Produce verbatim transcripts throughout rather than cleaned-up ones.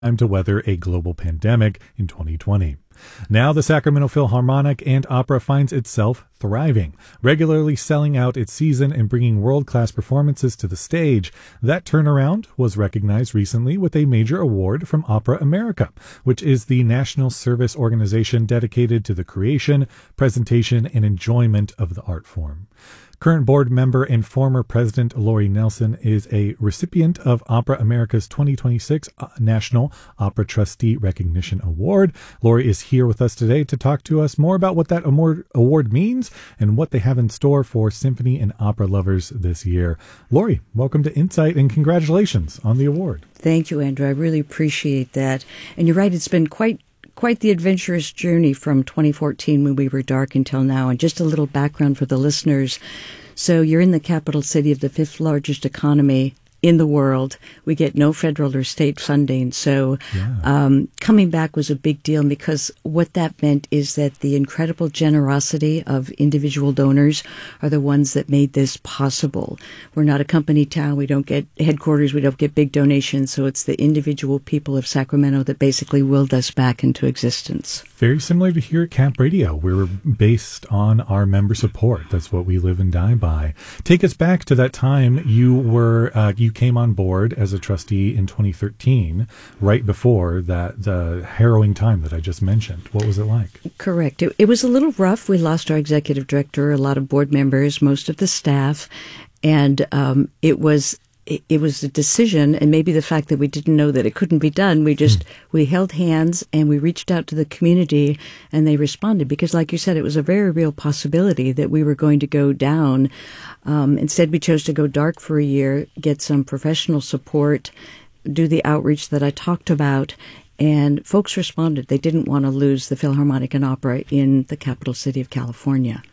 time to weather a global pandemic in twenty twenty. Now the Sacramento Philharmonic and Opera finds itself thriving, regularly selling out its season and bringing world-class performances to the stage. That turnaround was recognized recently with a major award from Opera America, which is the national service organization dedicated to the creation, presentation, and enjoyment of the art form. Current board member and former president Lori Nelson is a recipient of Opera America's twenty twenty-six National Opera Trustee Recognition Award. Lori is here with us today to talk to us more about what that award means and what they have in store for symphony and opera lovers this year. Lori, welcome to Insight and congratulations on the award. Thank you, Andrew. I really appreciate that. And you're right, it's been quite Quite the adventurous journey from twenty fourteen when we were dark until now. And just a little background for the listeners. So you're in the capital city of the fifth largest economy in the world. We get no federal or state funding. So yeah. um, coming back was a big deal because what that meant is that the incredible generosity of individual donors are the ones that made this possible. We're not a company town. We don't get headquarters. We don't get big donations. So it's the individual people of Sacramento that basically willed us back into existence. Very similar to here at Camp Radio. We're based on our member support. That's what we live and die by. Take us back to that time you were, uh, you came on board as a trustee in twenty thirteen, right before that, the harrowing time that I just mentioned. What was it like? Correct. It, it was a little rough. We lost our executive director, a lot of board members, most of the staff, and um, it was It, it was a decision, and maybe the fact that we didn't know that it couldn't be done. We just, mm. we held hands and we reached out to the community and they responded because, like you said, it was a very real possibility that we were going to go down. Um, instead, we chose to go dark for a year, get some professional support, do the outreach that I talked about, and folks responded. They didn't want to lose the Philharmonic and Opera in the capital city of California.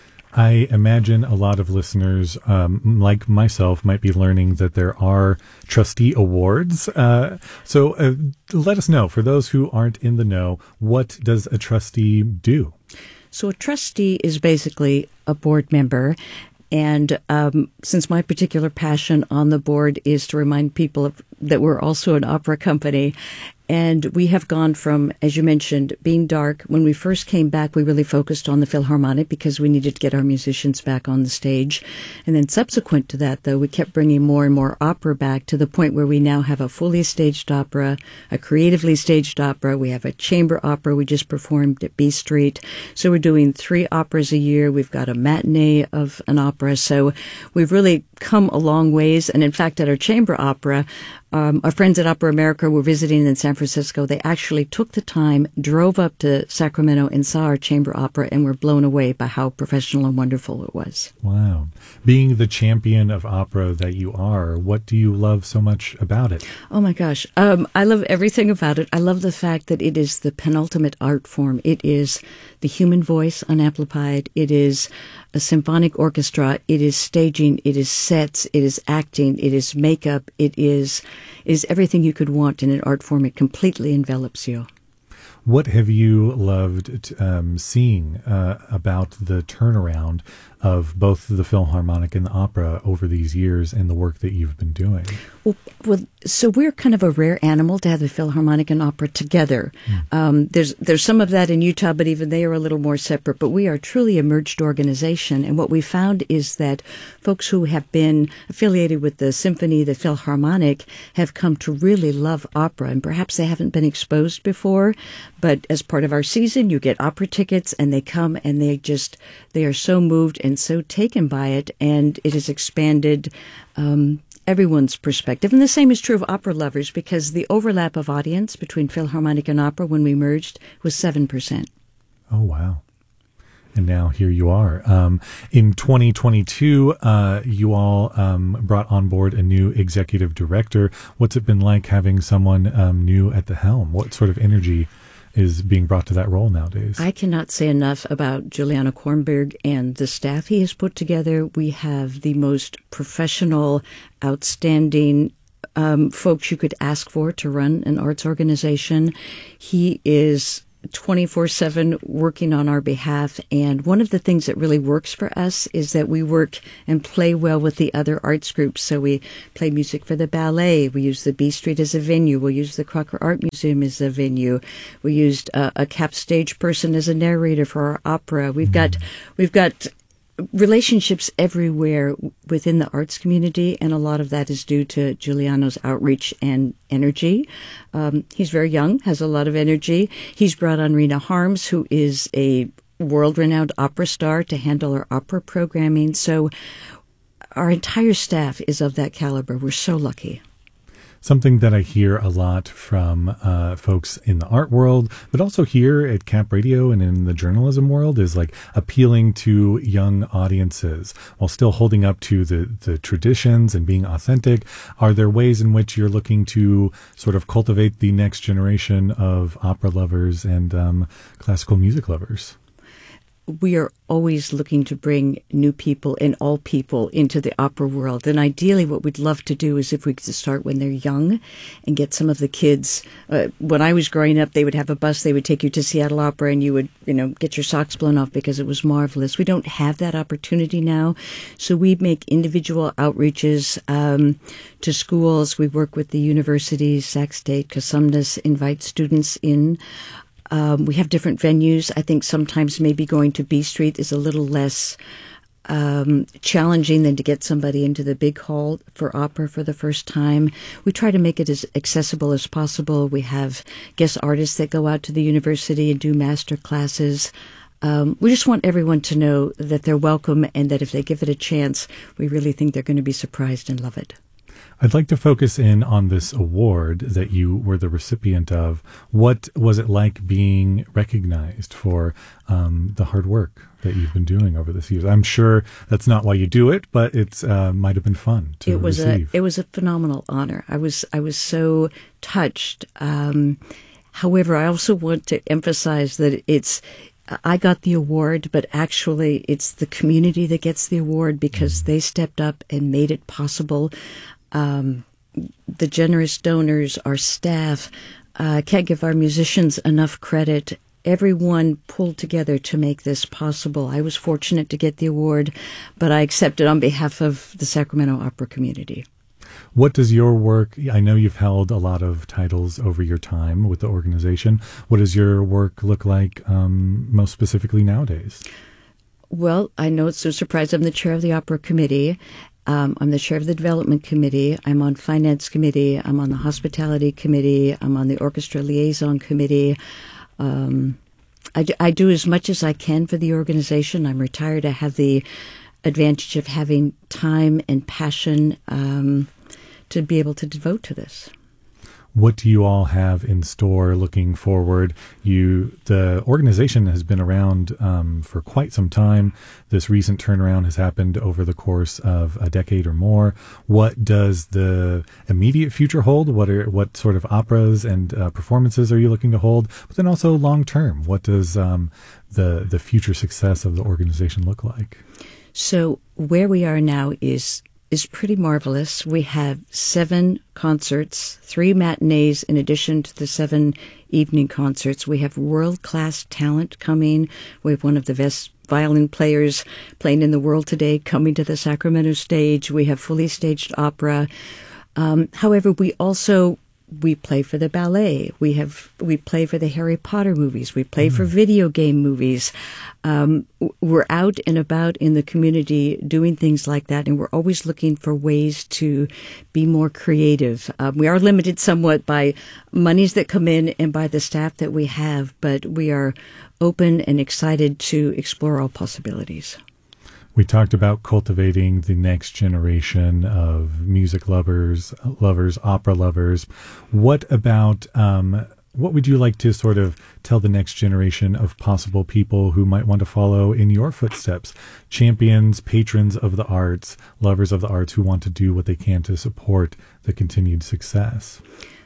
I imagine a lot of listeners, um, like myself, might be learning that there are trustee awards. Uh, so uh, let us know, for those who aren't in the know, what does a trustee do? So a trustee is basically a board member. And um, since my particular passion on the board is to remind people of, that we're also an opera company, and we have gone from, as you mentioned, being dark. When we first came back, we really focused on the Philharmonic because we needed to get our musicians back on the stage. And then subsequent to that, though, we kept bringing more and more opera back to the point where we now have a fully staged opera, a creatively staged opera. We have a chamber opera we just performed at B Street. So we're doing three operas a year. We've got a matinee of an opera. So we've really come a long ways. And in fact, at our chamber opera, Um, our friends at Opera America were visiting in San Francisco. They actually took the time, drove up to Sacramento and saw our chamber opera and were blown away by how professional and wonderful it was. Wow. Being the champion of opera that you are, what do you love so much about it? Oh my gosh. Um, I love everything about it. I love the fact that it is the penultimate art form. It is the human voice unamplified. It is a symphonic orchestra. It is staging. It is sets. It is acting. It is makeup. It is, it is everything you could want in an art form. It completely envelops you. What have you loved um, seeing uh, about the turnaround of both the Philharmonic and the opera over these years and the work that you've been doing? Well, well so we're kind of a rare animal to have the Philharmonic and opera together. Mm. Um, there's there's some of that in Utah, but even they are a little more separate. But we are truly a merged organization. And what we found is that folks who have been affiliated with the symphony, the Philharmonic, have come to really love opera. And perhaps they haven't been exposed before. But as part of our season, you get opera tickets, and they come and they just, they are so moved and so taken by it, and it has expanded um, everyone's perspective. And the same is true of opera lovers, because the overlap of audience between Philharmonic and opera when we merged was seven percent. Oh, wow. And now here you are. Um, in twenty twenty-two, uh, you all um, brought on board a new executive director. What's it been like having someone um, new at the helm? What sort of energy is being brought to that role nowadays? I cannot say enough about Giuliano Kornberg and the staff he has put together. We have the most professional, outstanding um, folks you could ask for to run an arts organization. He is twenty-four seven working on our behalf. And one of the things that really works for us is that we work and play well with the other arts groups. So we play music for the ballet. We use the B Street as a venue. We'll use the Crocker Art Museum as a venue. We used uh, a cap stage person as a narrator for our opera. We've got, we've got relationships everywhere within the arts community, and a lot of that is due to Giuliano's outreach and energy. Um, he's very young, has a lot of energy. He's brought on Rena Harms, who is a world-renowned opera star, to handle our opera programming. So our entire staff is of that caliber. We're so lucky. Something that I hear a lot from uh, folks in the art world, but also here at Cap Radio and in the journalism world, is like appealing to young audiences while still holding up to the, the traditions and being authentic. Are there ways in which you're looking to sort of cultivate the next generation of opera lovers and um, classical music lovers? We are always looking to bring new people and all people into the opera world. And ideally what we'd love to do is if we could start when they're young and get some of the kids. Uh, when I was growing up, they would have a bus. They would take you to Seattle Opera and you would, you know, get your socks blown off because it was marvelous. We don't have that opportunity now. So we make individual outreaches um, to schools. We work with the universities, Sac State, Cosumnes, invite students in. Um, we have different venues. I think sometimes maybe going to B Street is a little less um, challenging than to get somebody into the big hall for opera for the first time. We try to make it as accessible as possible. We have guest artists that go out to the university and do master classes. Um, we just want everyone to know that they're welcome and that if they give it a chance, we really think they're going to be surprised and love it. I'd like to focus in on this award that you were the recipient of. What was it like being recognized for um, the hard work that you've been doing over this years? I'm sure that's not why you do it, but it uh, might have been fun to it was receive. A, it was a phenomenal honor. I was I was so touched. Um, however, I also want to emphasize that it's I got the award, but actually it's the community that gets the award because mm. they stepped up and made it possible. Um, the generous donors, our staff, uh, can't give our musicians enough credit. Everyone pulled together to make this possible. I was fortunate to get the award, but I accept it on behalf of the Sacramento opera community. What does your work, I know you've held a lot of titles over your time with the organization. What does your work look like um, most specifically nowadays? Well, I know it's no surprise. I'm the chair of the opera committee. Um, I'm the chair of the development committee. I'm on finance committee. I'm on the hospitality committee. I'm on the orchestra liaison committee. Um, I, do, I do as much as I can for the organization. I'm retired. I have the advantage of having time and passion um, to be able to devote to this. What do you all have in store looking forward? You, the organization has been around um, for quite some time. This recent turnaround has happened over the course of a decade or more. What does the immediate future hold? What are what sort of operas and uh, performances are you looking to hold? But then also long term, what does um, the the future success of the organization look like? So where we are now is is pretty marvelous. We have seven concerts, three matinees in addition to the seven evening concerts. We have world-class talent coming. We have one of the best violin players playing in the world today coming to the Sacramento stage. We have fully staged opera. Um, however, we also we play for the ballet. We have we play for the Harry Potter movies. We play mm. for video game movies. Um, we're out and about in the community doing things like that, and we're always looking for ways to be more creative. Um, we are limited somewhat by monies that come in and by the staff that we have, but we are open and excited to explore all possibilities. We talked about cultivating the next generation of music lovers, lovers, opera lovers. What about, um, what would you like to sort of tell the next generation of possible people who might want to follow in your footsteps? Champions, patrons of the arts, lovers of the arts who want to do what they can to support the continued success.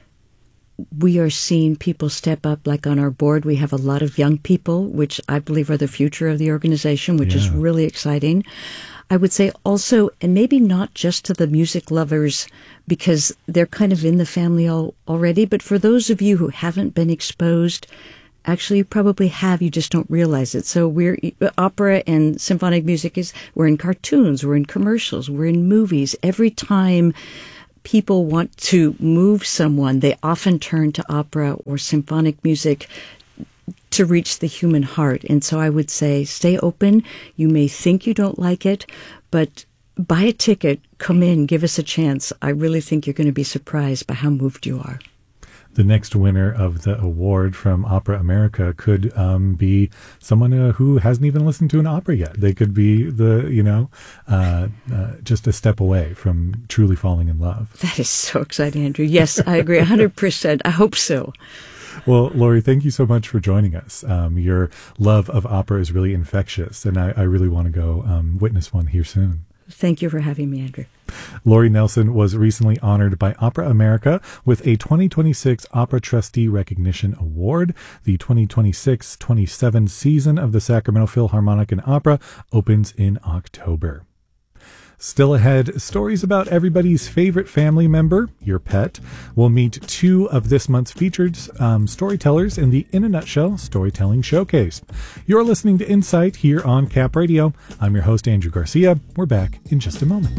We are seeing people step up. Like on our board, we have a lot of young people, which I believe are the future of the organization, which yeah. is really exciting. I would say also, and maybe not just to the music lovers, because they're kind of in the family al- already, but for those of you who haven't been exposed, Actually, you probably have, you just don't realize it. So we're, opera and symphonic music is, we're in cartoons, we're in commercials, we're in movies. Every time people want to move someone, they often turn to opera or symphonic music to reach the human heart. And so I would say, stay open. You may think you don't like it, but buy a ticket, come in, give us a chance. I really think you're going to be surprised by how moved you are. The next winner of the award from Opera America could um, be someone uh, who hasn't even listened to an opera yet. They could be the, you know, uh, uh, just a step away from truly falling in love. That is so exciting, Andrew. Yes, I agree one hundred percent. I hope so. Well, Lori, thank you so much for joining us. Um, your love of opera is really infectious, and I, I really want to go um, witness one here soon. Thank you for having me, Andrew. Lori Nelson was recently honored by Opera America with a twenty twenty-six Opera Trustee Recognition Award. The twenty twenty-six twenty-seven season of the Sacramento Philharmonic and Opera opens in October. Still ahead, stories about everybody's favorite family member, your pet. We'll meet two of this month's featured um, storytellers in the In a Nutshell Storytelling Showcase. You're listening to Insight here on Cap Radio. I'm your host, Andrew Garcia. We're back in just a moment.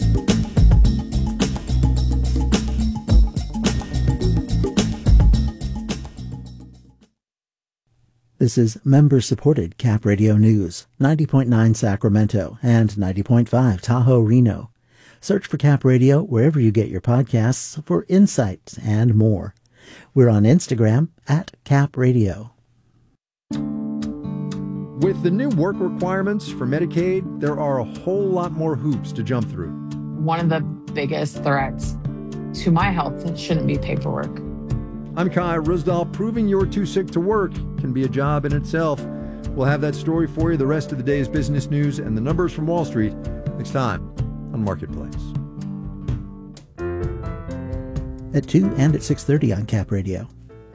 This is member-supported Cap Radio News, ninety point nine Sacramento and ninety point five Tahoe, Reno. Search for Cap Radio wherever you get your podcasts for insights and more. We're on Instagram at Cap Radio. With the new work requirements for Medicaid, there are a whole lot more hoops to jump through. One of the biggest threats to my health shouldn't be paperwork. I'm Kai Rusdahl. Proving you're too sick to work can be a job in itself. We'll have that story for you, the rest of the day's business news, and the numbers from Wall Street next time on Marketplace. At two and at six thirty on Cap Radio.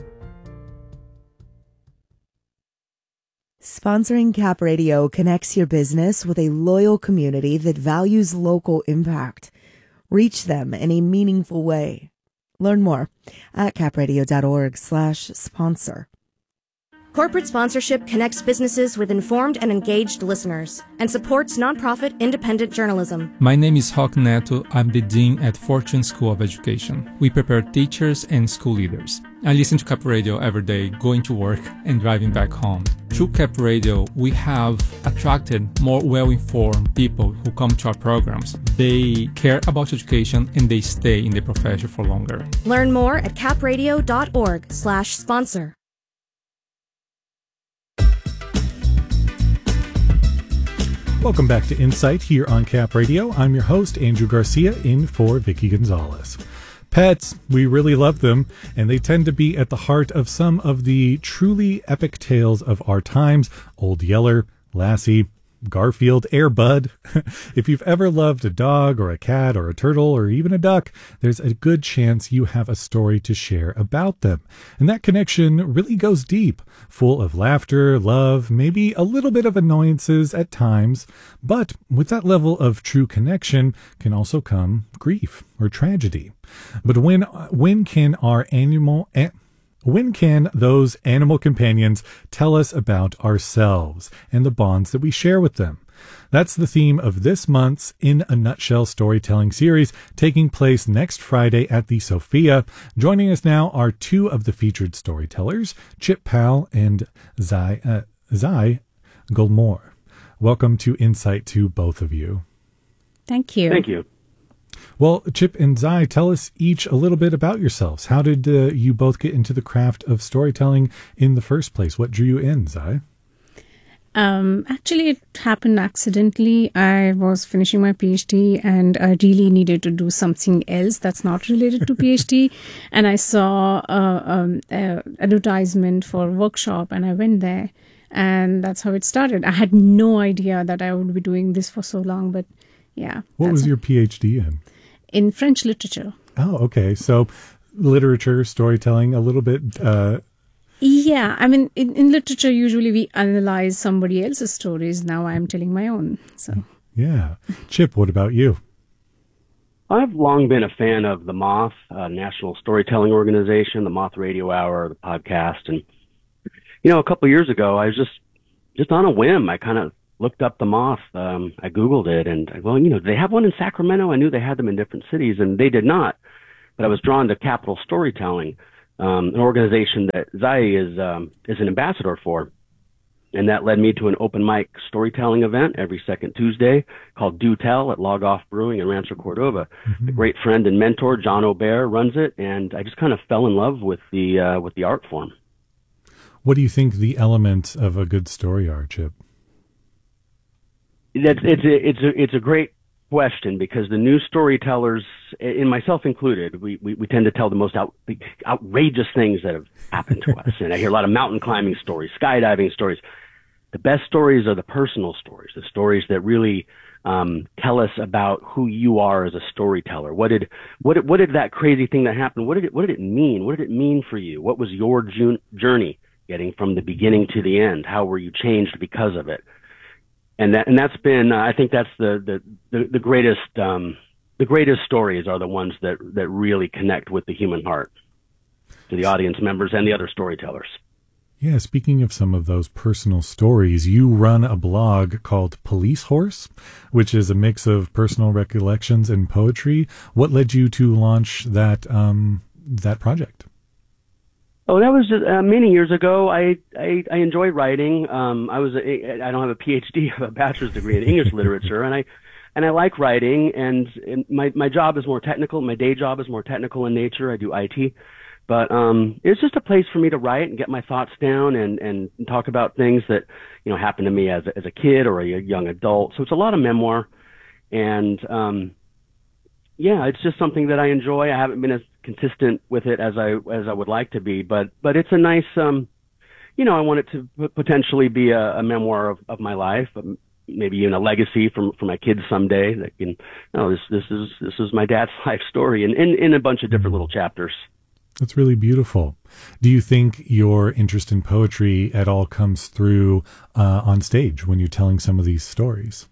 Sponsoring Cap Radio connects your business with a loyal community that values local impact. Reach them in a meaningful way. Learn more at capradio.org slash sponsor. Corporate sponsorship connects businesses with informed and engaged listeners and supports nonprofit independent journalism. My name is Roque Neto. I'm the Dean at Fortune School of Education. We prepare teachers and school leaders. I listen to Cap Radio every day, going to work and driving back home. Through Cap Radio, we have attracted more well-informed people who come to our programs. They care about education and they stay in the profession for longer. Learn more at capradio.org slash sponsor. Welcome back to Insight here on Cap Radio. I'm your host, Andrew Garcia, in for Vicky Gonzalez. Pets, we really love them, and they tend to be at the heart of some of the truly epic tales of our times. Old Yeller, Lassie, Garfield, Air Bud. If you've ever loved a dog or a cat or a turtle or even a duck, there's a good chance you have a story to share about them. And that connection really goes deep, full of laughter, love, maybe a little bit of annoyances at times. But with that level of true connection can also come grief or tragedy. But when when can our animal... Eh, When can those animal companions tell us about ourselves and the bonds that we share with them? That's the theme of this month's In a Nutshell storytelling series, taking place next Friday at the Sophia. Joining us now are two of the featured storytellers, Chip Powell and Zai, uh, Zai Gulmore. Welcome to Insight to both of you. Thank you. Thank you. Well, Chip and Zai, tell us each a little bit about yourselves. How did uh, you both get into the craft of storytelling in the first place? What drew you in, Zai? Um, actually, it happened accidentally. I was finishing my PhD and I really needed to do something else that's not related to PhD. And I saw uh, um, uh, advertisement for a workshop and I went there. And that's how it started. I had no idea that I would be doing this for so long, but yeah. What was your PhD in? In French literature. Oh, okay. So literature, storytelling, a little bit. Uh... Yeah. I mean, in, in literature, usually we analyze somebody else's stories. Now I'm telling my own. So. Yeah. Chip, what about you? I've long been a fan of the Moth, uh, National Storytelling Organization, the Moth Radio Hour, the podcast, and you know, a couple of years ago, I was just, just on a whim, I kind of looked up the Moth. Um, I Googled it and, well, you know, they have one in Sacramento. I knew they had them in different cities, and they did not. But I was drawn to Capital Storytelling, um, an organization that Zai is, um, is an ambassador for. And that led me to an open mic storytelling event every second Tuesday called Do Tell at Log Off Brewing in Rancho Cordova. Mm-hmm. A great friend and mentor, John O'Bear, runs it, and I just kind of fell in love with the uh, with the art form. What do you think the element of a good story are, Chip? That's it's a, it's a it's a great question, because the new storytellers, and myself included, we, we, we tend to tell the most out, outrageous things that have happened to us. And I hear a lot of mountain climbing stories, skydiving stories. The best stories are the personal stories, the stories that really um, tell us about who you are as a storyteller. What did what did, what did that crazy thing that happened? What did it what did it mean? What did it mean for you? What was your ju- journey, getting from the beginning to the end? How were you changed because of it? And that and that's been uh, I think that's the the the, the greatest um, the greatest stories are the ones that that really connect with the human heart, to the audience members and the other storytellers. Yeah, speaking of some of those personal stories, you run a blog called Police Horse, which is a mix of personal recollections and poetry. What led you to launch that um, that project? Oh, that was just, uh, many years ago. I I, I enjoy writing. Um, I was a, I don't have a P H D, I have a bachelor's degree in English literature, and I and I like writing. And, and my my job is more technical. My day job is more technical in nature. I do I T. But um, it's just a place for me to write and get my thoughts down and, and talk about things that, you know, happened to me as a, as a kid or a young adult. So it's a lot of memoir. And, um, yeah, it's just something that I enjoy. I haven't been as consistent with it as I as I would like to be. But but it's a nice, um, you know, I want it to potentially be a, a memoir of, of my life, maybe even a legacy from for my kids someday. That can, oh, this this is this is my dad's life story, and in, in a bunch of different little chapters. That's really beautiful. Do you think your interest in poetry at all comes through uh, on stage when you're telling some of these stories?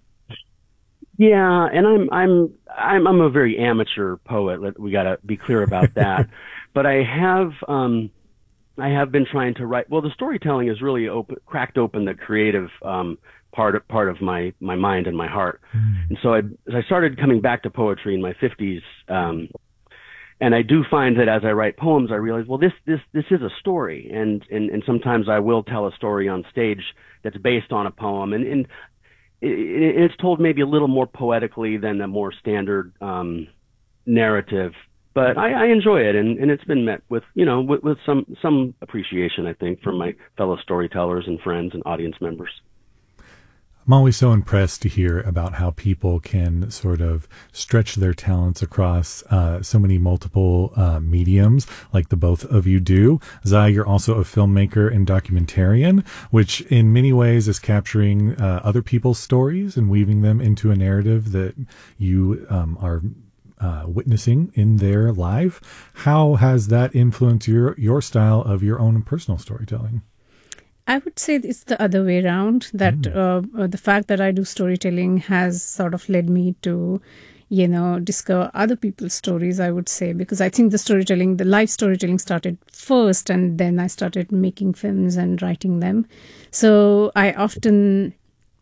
Yeah, and I'm I'm I'm I'm a very amateur poet. We got to be clear about that. But I have um I have been trying to write. Well, the storytelling has really open, cracked open the creative um part of part of my my mind and my heart. Mm. And so I as I started coming back to poetry in my fifties. Um, And I do find that as I write poems, I realize, well, this, this, this is a story. And, and, and sometimes I will tell a story on stage that's based on a poem. And, and it, it's told maybe a little more poetically than a more standard, um, narrative. But I, I enjoy it. And, and it's been met with, you know, with, with some, some appreciation, I think, from my fellow storytellers and friends and audience members. I'm always so impressed to hear about how people can sort of stretch their talents across uh, so many multiple uh, mediums, like the both of you do. Zai, you're also a filmmaker and documentarian, which in many ways is capturing uh, other people's stories and weaving them into a narrative that you um, are uh, witnessing in their life. How has that influenced your your style of your own personal storytelling? I would say it's the other way around, that mm. uh, the fact that I do storytelling has sort of led me to, you know, discover other people's stories, I would say, because I think the storytelling, the live storytelling started first, and then I started making films and writing them. So I often...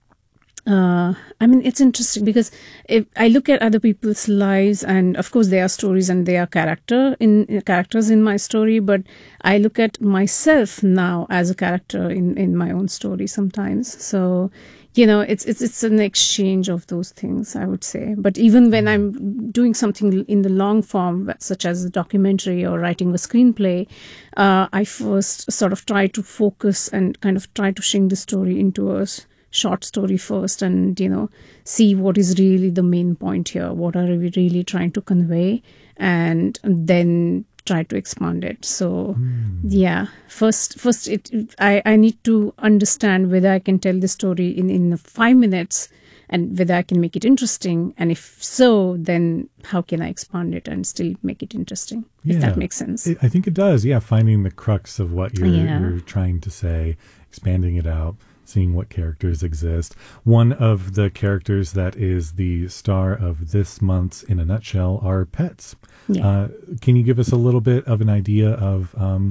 Uh, I mean, it's interesting because if I look at other people's lives, and of course they are stories and they are character in characters in my story, but I look at myself now as a character in, in my own story sometimes. So, you know, it's, it's, it's an exchange of those things, I would say. But even when I'm doing something in the long form, such as a documentary or writing a screenplay, uh, I first sort of try to focus and kind of try to shrink the story into a short story first, and, you know, see what is really the main point here. What are we really trying to convey? And then try to expand it. So, mm. yeah, first, first it, I, I need to understand whether I can tell the story in, in five minutes and whether I can make it interesting. And if so, then how can I expand it and still make it interesting? Yeah, if that makes sense. It, I think it does. Yeah. Finding the crux of what you're, yeah. you're trying to say, expanding it out, seeing what characters exist. One of the characters that is the star of this month's In a Nutshell are pets. Yeah. Uh, can you give us a little bit of an idea of um,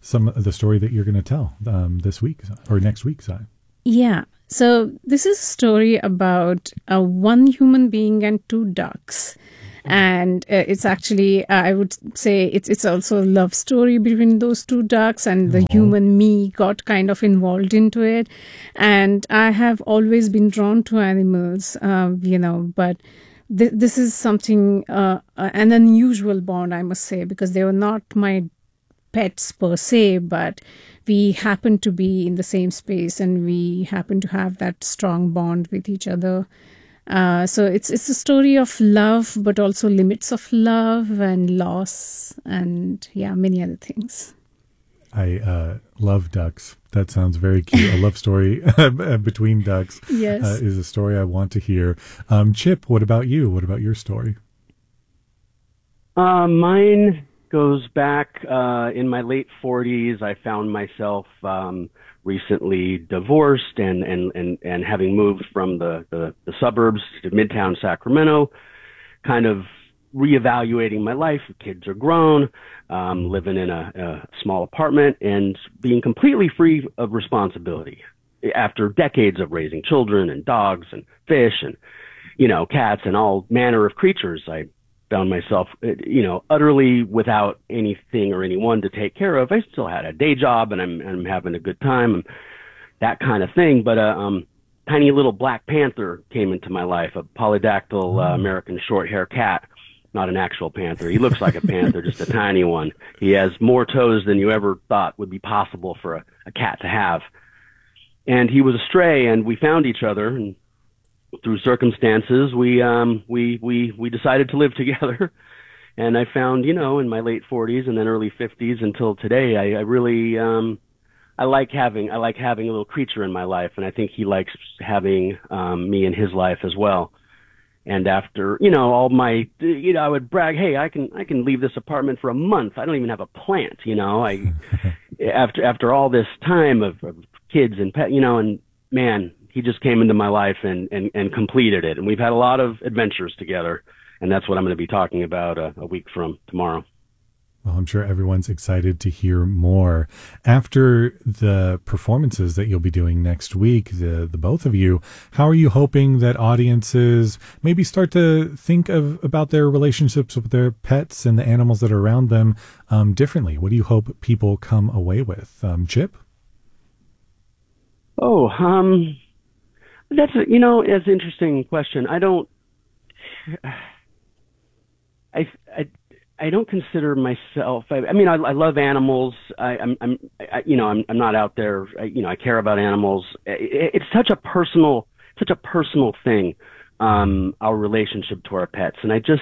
some of the story that you're going to tell um, this week or next week, Si. Yeah. So this is a story about uh, one human being and two ducks. And uh, it's actually, uh, I would say, it's it's also a love story between those two ducks, and the Aww. human me got kind of involved into it. And I have always been drawn to animals, uh, you know, but th- this is something, uh, uh, an unusual bond, I must say, because they were not my pets per se, but we happen to be in the same space and we happen to have that strong bond with each other. Uh, so it's it's a story of love, but also limits of love and loss, and yeah, many other things. I uh, love ducks. That sounds very cute. A love story between ducks Yes. uh, is a story I want to hear. Um, Chip, what about you? What about your story? Uh, mine goes back uh, in my late forties. I found myself um, recently divorced and, and, and, and having moved from the, the, the suburbs to Midtown Sacramento, kind of reevaluating my life. Kids are grown, um, living in a, a small apartment and being completely free of responsibility after decades of raising children and dogs and fish and, you know, cats and all manner of creatures. I found myself, you know, utterly without anything or anyone to take care of. I still had a day job and I'm, I'm having a good time and that kind of thing. But a uh, um, tiny little black panther came into my life, a polydactyl uh, American short hair cat, not an actual panther. He looks like a panther, just a tiny one. He has more toes than you ever thought would be possible for a, a cat to have. And he was a stray, and we found each other, and through circumstances, we um we we we decided to live together. And I found, you know, in my late forties and then early fifties until today, I, I really um I like having I like having a little creature in my life, and I think he likes having um me in his life as well. And after, you know, all my, you know, I would brag, hey, I can I can leave this apartment for a month. I don't even have a plant, you know. I after after all this time of, of kids and pet, you know, and man, he just came into my life and, and, and completed it. And we've had a lot of adventures together. And that's what I'm going to be talking about a, a week from tomorrow. Well, I'm sure everyone's excited to hear more. After the performances that you'll be doing next week, the, the both of you, how are you hoping that audiences maybe start to think of about their relationships with their pets and the animals that are around them um, differently? What do you hope people come away with? Um, Chip? Oh, um... That's a, you know, it's an interesting question. I don't, I, I, I don't consider myself. I, I mean, I, I love animals. I, I'm, I'm, I, you know, I'm, I'm not out there. I, you know, I care about animals. It, it's such a personal, such a personal thing. Um, our relationship to our pets, and I just,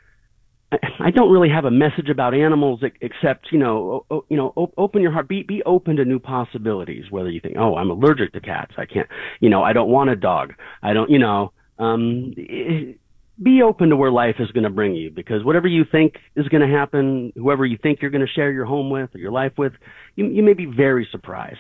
I, I don't really have a message about animals except, you know, o, you know, op- open your heart, be, be open to new possibilities. Whether you think, oh, I'm allergic to cats, I can't, you know, I don't want a dog, I don't, you know, um, it, be open to where life is going to bring you, because whatever you think is going to happen, whoever you think you're going to share your home with or your life with, you, you may be very surprised.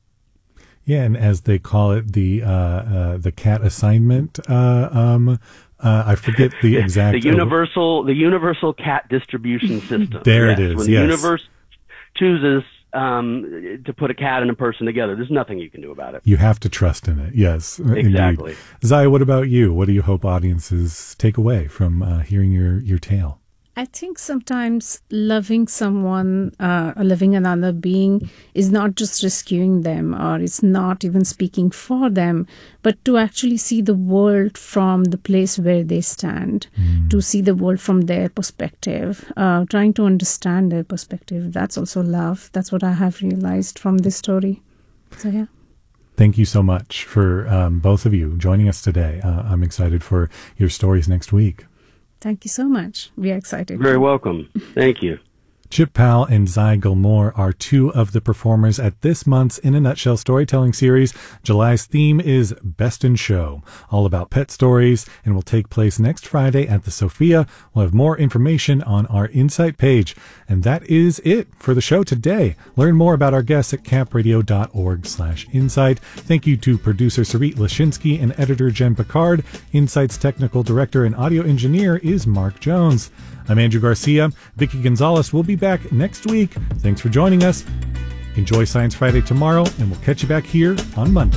Yeah, and as they call it, the uh, uh, the cat assignment. Uh, um, uh, I forget the exact. the universal, the universal cat distribution system. There yes. it is. When yes. the universe chooses um, to put a cat and a person together, there's nothing you can do about it. You have to trust in it. Yes, exactly. Indeed. Zaya, what about you? What do you hope audiences take away from uh, hearing your your tale? I think sometimes loving someone, uh, or loving another being is not just rescuing them, or it's not even speaking for them, but to actually see the world from the place where they stand, mm. to see the world from their perspective, uh, trying to understand their perspective. That's also love. That's what I have realized from this story. So, yeah. Thank you so much for um, both of you joining us today. Uh, I'm excited for your stories next week. Thank you so much. We are excited. Very welcome. Thank you. Chip Powell and Zai Gilmore are two of the performers at this month's In a Nutshell storytelling series. July's theme is Best in Show, all about pet stories, and will take place next Friday at the Sophia. We'll have more information on our Insight page. And that is it for the show today. Learn more about our guests at capradio.org slash insight. Thank you to producer Sarit Lashinsky and editor Jen Picard. Insight's technical director and audio engineer is Mark Jones. I'm Andrew Garcia. Vicky Gonzalez will be back next week. Thanks for joining us. Enjoy Science Friday tomorrow, and we'll catch you back here on Monday.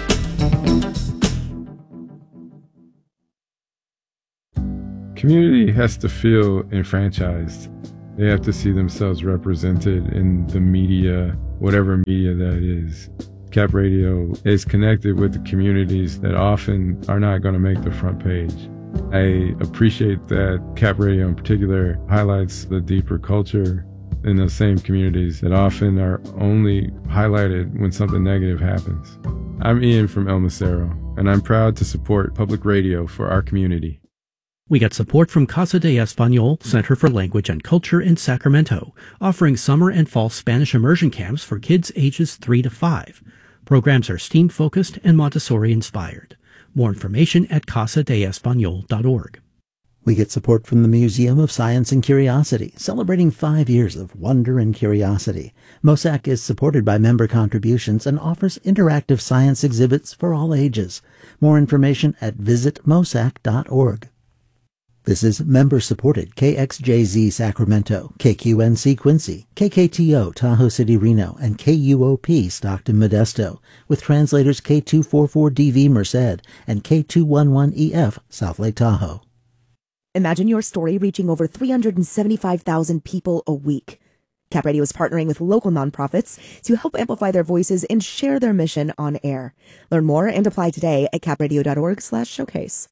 Community has to feel enfranchised. They have to see themselves represented in the media, whatever media that is. Cap Radio is connected with the communities that often are not going to make the front page. I appreciate that Cap Radio in particular highlights the deeper culture in those same communities that often are only highlighted when something negative happens. I'm Ian from El Macero, and I'm proud to support public radio for our community. We get support from Casa de Español, Center for Language and Culture in Sacramento, offering summer and fall Spanish immersion camps for kids ages three to five. Programs are STEAM-focused and Montessori-inspired. More information at casa de español dot org. We get support from the Museum of Science and Curiosity, celebrating five years of wonder and curiosity. MOSAC is supported by member contributions and offers interactive science exhibits for all ages. More information at visit mosac dot org. This is member-supported K X J Z Sacramento, K Q N C Quincy, K K T O Tahoe City Reno, and K U O P Stockton Modesto, with translators K two forty-four D V Merced and K two eleven E F South Lake Tahoe. Imagine your story reaching over three hundred seventy-five thousand people a week. Cap Radio is partnering with local nonprofits to help amplify their voices and share their mission on air. Learn more and apply today at capradio dot org slash showcase.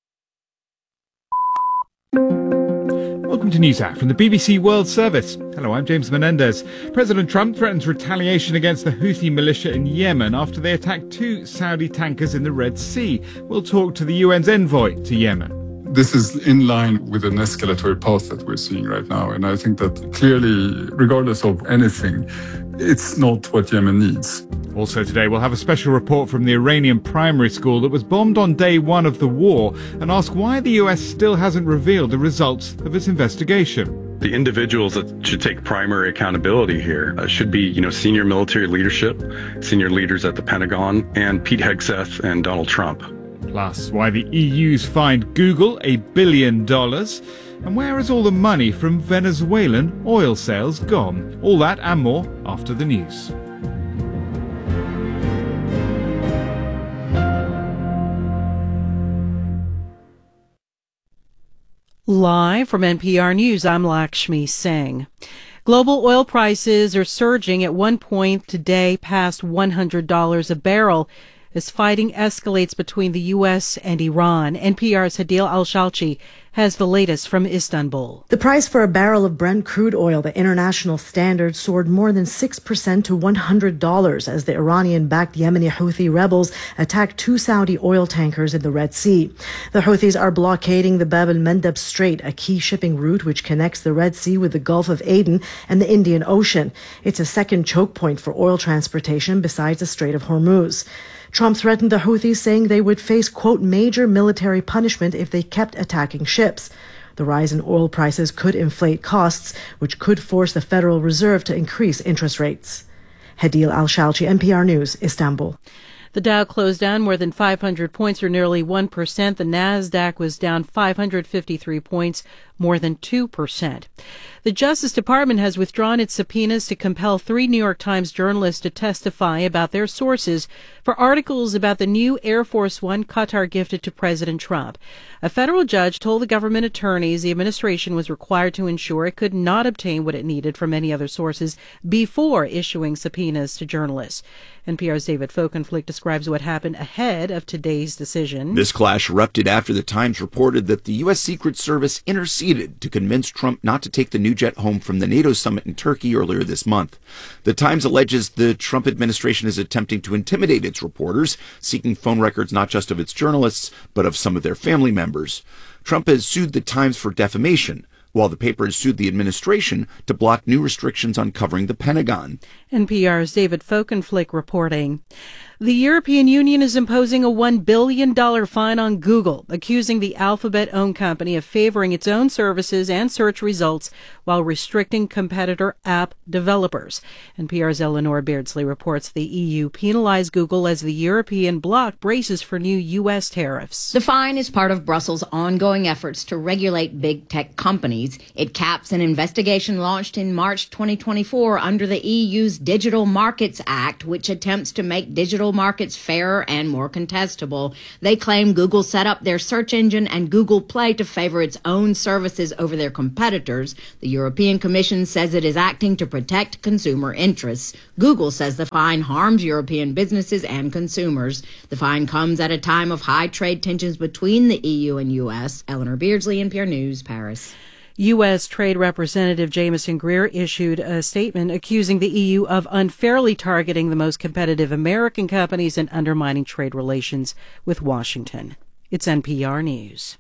Welcome to NewsHour from the B B C World Service. Hello, I'm James Menendez. President Trump threatens retaliation against the Houthi militia in Yemen after they attacked two Saudi tankers in the Red Sea. We'll talk to the U N's envoy to Yemen. This is in line with an escalatory path that we're seeing right now. And I think that clearly, regardless of anything, it's not what Yemen needs. Also today, we'll have a special report from the Iranian primary school that was bombed on day one of the war and ask why the U S still hasn't revealed the results of its investigation. The individuals that should take primary accountability here uh, should be, you know, senior military leadership, senior leaders at the Pentagon, and Pete Hegseth and Donald Trump. Plus, why the E U's fined Google a billion dollars, and where has all the money from Venezuelan oil sales gone? All that and more after the news. Live from N P R News, I'm Lakshmi Singh. Global oil prices are surging at one point today past one hundred dollars a barrel as fighting escalates between the U S and Iran. N P R's Hadil Al-Shalchi has the latest from Istanbul. The price for a barrel of Brent crude oil, the international standard, soared more than six percent to one hundred dollars as the Iranian-backed Yemeni Houthi rebels attacked two Saudi oil tankers in the Red Sea. The Houthis are blockading the Bab el-Mandeb Strait, a key shipping route which connects the Red Sea with the Gulf of Aden and the Indian Ocean. It's a second choke point for oil transportation besides the Strait of Hormuz. Trump threatened the Houthis, saying they would face, quote, major military punishment if they kept attacking ships. The rise in oil prices could inflate costs, which could force the Federal Reserve to increase interest rates. Hadil Al-Shalchi, N P R News, Istanbul. The Dow closed down more than five hundred points, or nearly one percent. The Nasdaq was down five hundred fifty-three points, more than two percent. The Justice Department has withdrawn its subpoenas to compel three New York Times journalists to testify about their sources for articles about the new Air Force One Qatar gifted to President Trump. A federal judge told the government attorneys the administration was required to ensure it could not obtain what it needed from any other sources before issuing subpoenas to journalists. N P R's David Folkenflik describes what happened ahead of today's decision. This clash erupted after the Times reported that the U S. Secret Service interceded to convince Trump not to take the new jet home from the NATO summit in Turkey earlier this month. The Times alleges the Trump administration is attempting to intimidate its reporters, seeking phone records not just of its journalists, but of some of their family members. Trump has sued the Times for defamation, while the paper has sued the administration to block new restrictions on covering the Pentagon. N P R's David Folkenflik reporting. The European Union is imposing a one billion dollars fine on Google, accusing the Alphabet-owned company of favoring its own services and search results while restricting competitor app developers. N P R's Eleanor Beardsley reports the E U penalized Google as the European bloc braces for new U S tariffs. The fine is part of Brussels' ongoing efforts to regulate big tech companies. It caps an investigation launched in March twenty twenty-four under the E U's Digital Markets Act, which attempts to make digital markets fairer and more contestable. They claim Google set up their search engine and Google Play to favor its own services over their competitors. The European Commission says it is acting to protect consumer interests. Google says the fine harms European businesses and consumers. The fine comes at a time of high trade tensions between the E U and U S. Eleanor Beardsley, N P R News, Paris. U S. Trade Representative Jameson Greer issued a statement accusing the E U of unfairly targeting the most competitive American companies and undermining trade relations with Washington. It's N P R News.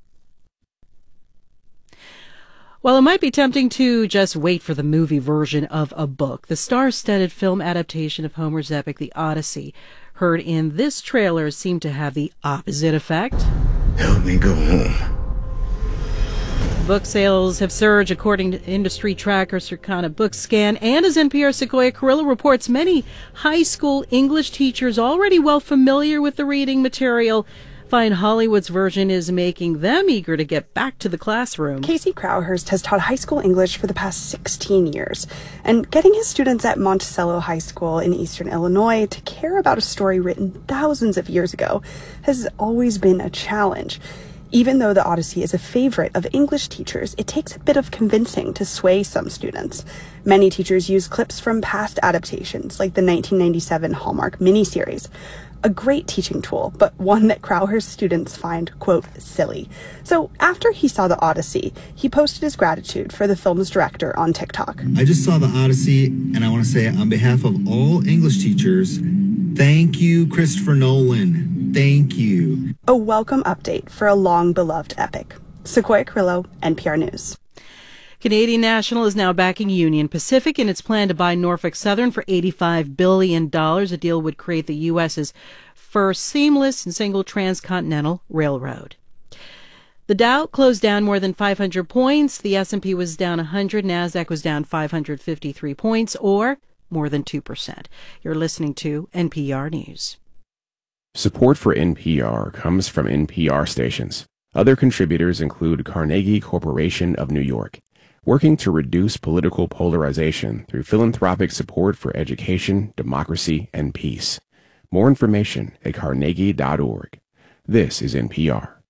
While it might be tempting to just wait for the movie version of a book, the star-studded film adaptation of Homer's epic, The Odyssey, heard in this trailer, seemed to have the opposite effect. Help me go home. Book sales have surged, according to industry tracker Circana Bookscan, and as N P R's Sequoia Carrillo reports, many high school English teachers already well familiar with the reading material find Hollywood's version is making them eager to get back to the classroom. Casey Crowhurst has taught high school English for the past sixteen years, and getting his students at Monticello High School in eastern Illinois to care about a story written thousands of years ago has always been a challenge. Even though The Odyssey is a favorite of English teachers, it takes a bit of convincing to sway some students. Many teachers use clips from past adaptations, like the nineteen ninety-seven Hallmark miniseries. A great teaching tool, but one that Crowhurst students find, quote, silly. So after he saw The Odyssey, he posted his gratitude for the film's director on TikTok. I just saw The Odyssey, and I want to say on behalf of all English teachers, thank you, Christopher Nolan. Thank you. A welcome update for a long-beloved epic. Sequoia Carrillo, N P R News. Canadian National is now backing Union Pacific in its plan to buy Norfolk Southern for eighty-five billion dollars. A deal would create the U S's first seamless and single transcontinental railroad. The Dow closed down more than five hundred points. The S and P was down one hundred. NASDAQ was down five hundred fifty-three points, or more than two percent. You're listening to N P R News. Support for N P R comes from N P R stations. Other contributors include Carnegie Corporation of New York, working to reduce political polarization through philanthropic support for education, democracy, and peace. More information at carnegie dot org. This is N P R.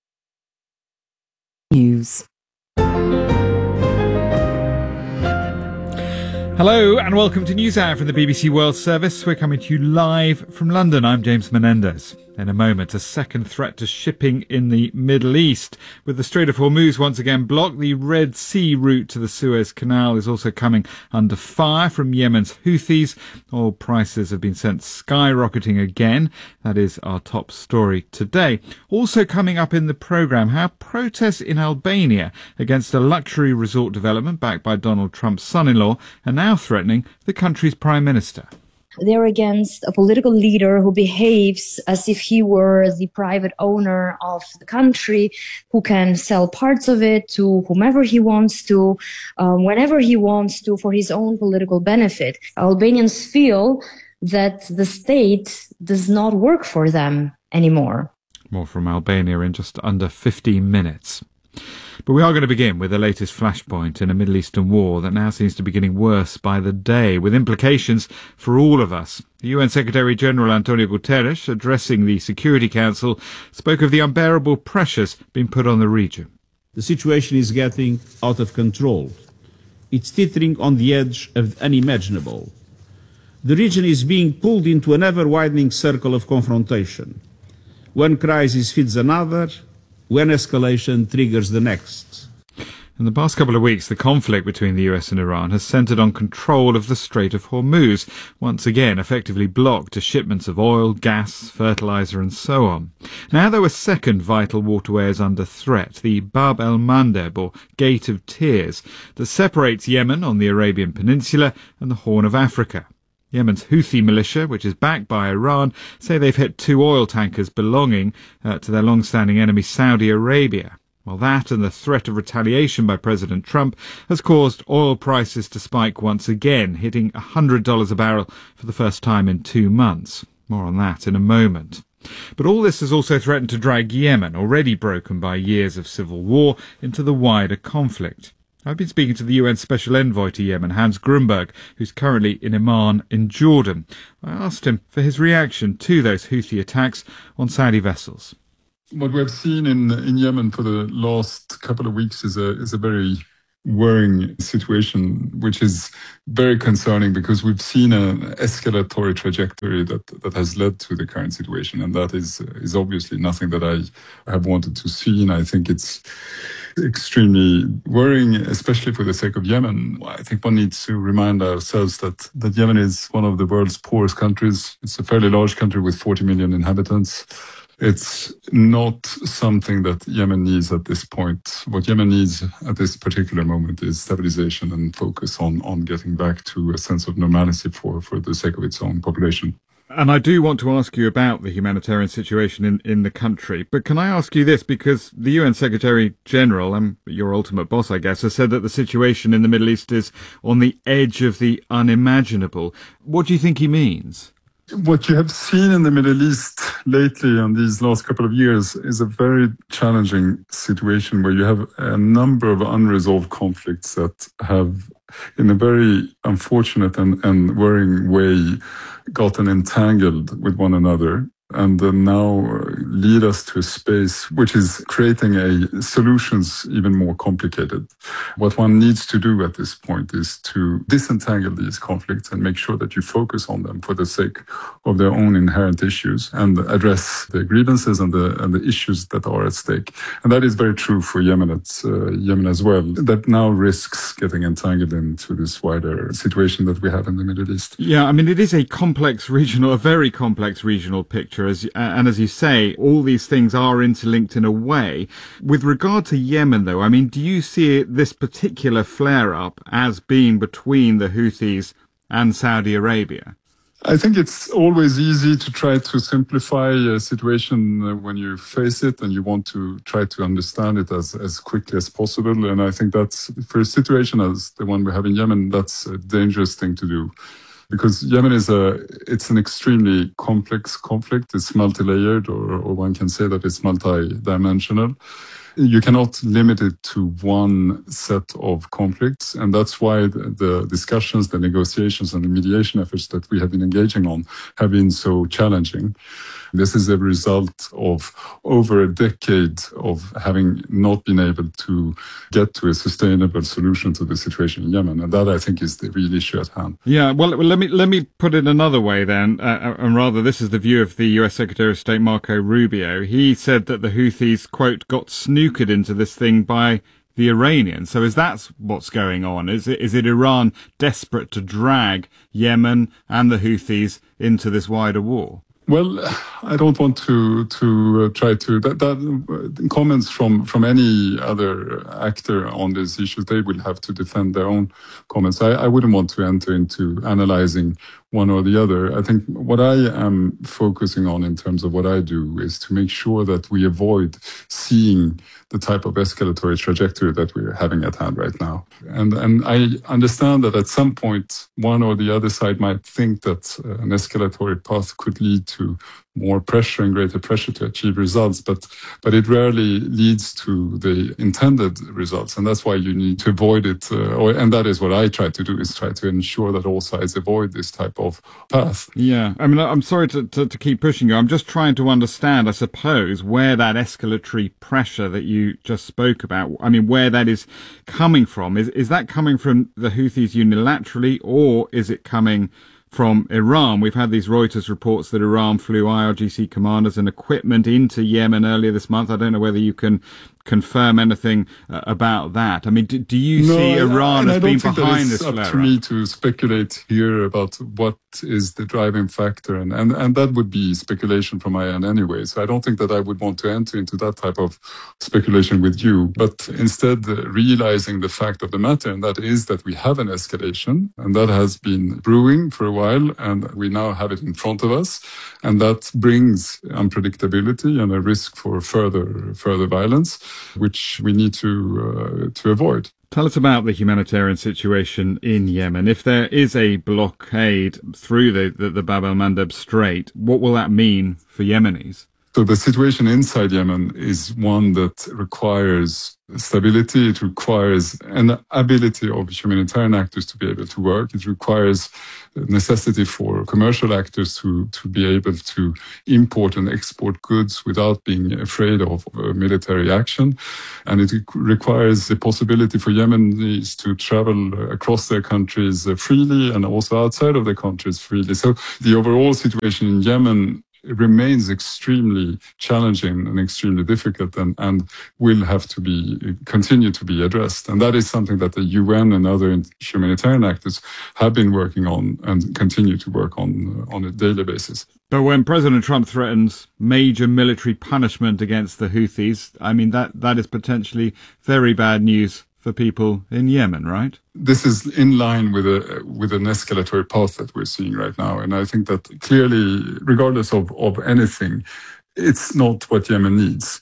News. Hello and welcome to News Hour from the B B C World Service. We're coming to you live from London. I'm James Menendez. In a moment, a second threat to shipping in the Middle East. With the Strait of Hormuz once again blocked, the Red Sea route to the Suez Canal is also coming under fire from Yemen's Houthis. Oil prices have been sent skyrocketing again. That is our top story today. Also coming up in the programme, how protests in Albania against a luxury resort development backed by Donald Trump's son-in-law are now threatening the country's prime minister. They're against a political leader who behaves as if he were the private owner of the country, who can sell parts of it to whomever he wants to, um, whenever he wants to, for his own political benefit. Albanians feel that the state does not work for them anymore. More from Albania in just under fifteen minutes. But we are going to begin with the latest flashpoint in a Middle Eastern war that now seems to be getting worse by the day, with implications for all of us. The U N Secretary-General Antonio Guterres, addressing the Security Council, spoke of the unbearable pressures being put on the region. The situation is getting out of control. It's teetering on the edge of the unimaginable. The region is being pulled into an ever-widening circle of confrontation. One crisis feeds another, when escalation triggers the next. In the past couple of weeks, the conflict between the U S and Iran has centred on control of the Strait of Hormuz, once again effectively blocked to shipments of oil, gas, fertiliser and so on. Now though a second vital waterway is under threat, the Bab el-Mandeb, or Gate of Tears, that separates Yemen on the Arabian Peninsula and the Horn of Africa. Yemen's Houthi militia, which is backed by Iran, say they've hit two oil tankers belonging uh, to their long-standing enemy Saudi Arabia. Well, that and the threat of retaliation by President Trump has caused oil prices to spike once again, hitting one hundred dollars a barrel for the first time in two months. More on that in a moment. But all this has also threatened to drag Yemen, already broken by years of civil war, into the wider conflict. I've been speaking to the U N Special Envoy to Yemen, Hans Grunberg, who's currently in Amman in Jordan. I asked him for his reaction to those Houthi attacks on Saudi vessels. What we have seen in in Yemen for the last couple of weeks is a is a very worrying situation, which is very concerning because we've seen an escalatory trajectory that that has led to the current situation, and that is is obviously nothing that I have wanted to see. And I think it's extremely worrying, especially for the sake of Yemen. I think one needs to remind ourselves that, that Yemen is one of the world's poorest countries. It's a fairly large country with forty million inhabitants. It's not something that Yemen needs at this point. What Yemen needs at this particular moment is stabilization and focus on, on getting back to a sense of normalcy for, for the sake of its own population. And I do want to ask you about the humanitarian situation in, in the country. But can I ask you this? Because the U N Secretary General, and your ultimate boss, I guess, has said that the situation in the Middle East is on the edge of the unimaginable. What do you think he means? What you have seen in the Middle East lately in these last couple of years is a very challenging situation where you have a number of unresolved conflicts that have, in a very unfortunate and, and worrying way, gotten entangled with one another and uh, now lead us to a space which is creating a solutions even more complicated. What one needs to do at this point is to disentangle these conflicts and make sure that you focus on them for the sake of their own inherent issues and address the grievances and the and the issues that are at stake. And that is very true for Yemen, it's, uh, Yemen as well, that now risks getting entangled into this wider situation that we have in the Middle East. Yeah, I mean, it is a complex regional, a very complex regional picture. As, and as you say, all these things are interlinked in a way. With regard to Yemen, though, I mean, do you see this particular flare-up as being between the Houthis and Saudi Arabia? I think it's always easy to try to simplify a situation when you face it and you want to try to understand it as, as quickly as possible. And I think that's, for a situation as the one we have in Yemen, that's a dangerous thing to do. Because Yemen is a, it's an extremely complex conflict. It's multi-layered, or, or one can say that it's multi-dimensional. You cannot limit it to one set of conflicts. And that's why the, the discussions, the negotiations and the mediation efforts that we have been engaging on have been so challenging. This is a result of over a decade of having not been able to get to a sustainable solution to the situation in Yemen. And that, I think, is the real issue at hand. Yeah, well, let me let me put it another way then, uh, and rather this is the view of the U S Secretary of State Marco Rubio. He said that the Houthis, quote, got snookered into this thing by the Iranians. So is that what's going on? Is it, is it Iran desperate to drag Yemen and the Houthis into this wider war? Well, I don't want to to uh, try to that, that uh, comments from from any other actor on these issues. They will have to defend their own comments. I, I wouldn't want to enter into analyzing one or the other. I think what I am focusing on in terms of what I do is to make sure that we avoid seeing the type of escalatory trajectory that we're having at hand right now. And and I understand that at some point, one or the other side might think that uh, an escalatory path could lead to more pressure and greater pressure to achieve results, but but it rarely leads to the intended results, and that's why you need to avoid it. Uh, or, and that is what I try to do: is try to ensure that all sides avoid this type of path. Yeah, I mean, I'm sorry to, to to keep pushing you. I'm just trying to understand, I suppose, where that escalatory pressure that you just spoke about. I mean, where that is coming from. Is is that coming from the Houthis unilaterally, or is it coming from Iran? We've had these Reuters reports that Iran flew I R G C commanders and equipment into Yemen earlier this month. I don't know whether you can confirm anything uh, about that. I mean, do, do you no, see Iran I, as being behind this flare-up? It's up to me to speculate here about what is the driving factor, and, and, and that would be speculation from my end anyway. So I don't think that I would want to enter into that type of speculation with you, but instead uh, realizing the fact of the matter, and that is that we have an escalation, and that has been brewing for a while, and we now have it in front of us, and that brings unpredictability and a risk for further further violence, which we need to uh, to avoid. Tell us about the humanitarian situation in Yemen. If there is a blockade through the, the, the Bab el-Mandeb Strait, what will that mean for Yemenis? So the situation inside Yemen is one that requires stability. It requires an ability of humanitarian actors to be able to work. It requires necessity for commercial actors to, to be able to import and export goods without being afraid of uh, military action. And it requires the possibility for Yemenis to travel across their countries freely and also outside of their countries freely. So the overall situation in Yemen remains extremely challenging and extremely difficult and, and will have to be continue to be addressed. And that is something that the U N and other humanitarian actors have been working on and continue to work on uh, on a daily basis. But when President Trump threatens major military punishment against the Houthis, I mean, that, that is potentially very bad news for people in Yemen, right? This is in line with a with an escalatory path that we're seeing right now. And I think that clearly, regardless of, of anything, it's not what Yemen needs.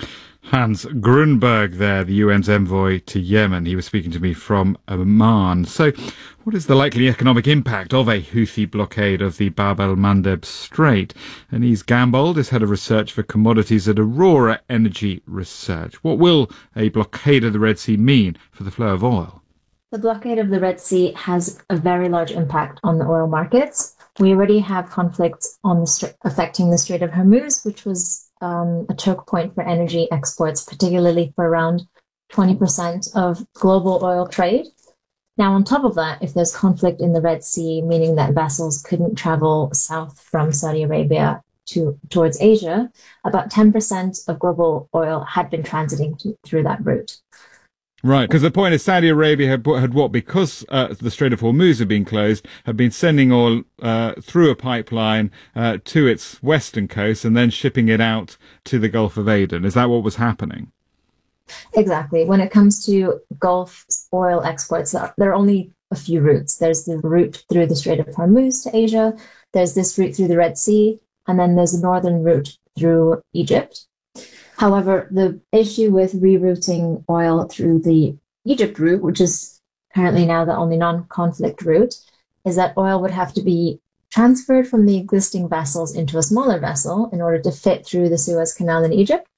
Hans Grunberg there, the U N's envoy to Yemen. He was speaking to me from Amman. So what is the likely economic impact of a Houthi blockade of the Bab el-Mandeb Strait? Anis Gambold is head of research for commodities at Aurora Energy Research. What will a blockade of the Red Sea mean for the flow of oil? The blockade of the Red Sea has a very large impact on the oil markets. We already have conflicts on the str- affecting the Strait of Hormuz, which was Um, a choke point for energy exports, particularly for around twenty percent of global oil trade. Now, on top of that, if there's conflict in the Red Sea, meaning that vessels couldn't travel south from Saudi Arabia to towards Asia, about ten percent of global oil had been transiting to, through that route. Right, because the point is Saudi Arabia had, had what, because uh, the Strait of Hormuz had been closed, had been sending oil uh, through a pipeline uh, to its western coast and then shipping it out to the Gulf of Aden. Is that what was happening? Exactly. When it comes to Gulf oil exports, there are only a few routes. There's the route through the Strait of Hormuz to Asia, there's this route through the Red Sea, and then there's a northern route through Egypt. However, the issue with rerouting oil through the Egypt route, which is currently now the only non-conflict route, is that oil would have to be transferred from the existing vessels into a smaller vessel in order to fit through the Suez Canal in Egypt,